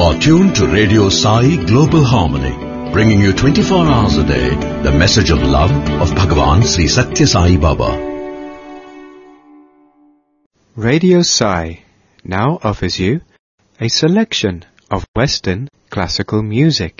are tuned to Radio Sai Global Harmony, bringing you 24 hours a day the message of love of Bhagavan Sri Satya Sai Baba. Radio Sai now offers you a selection of Western classical music.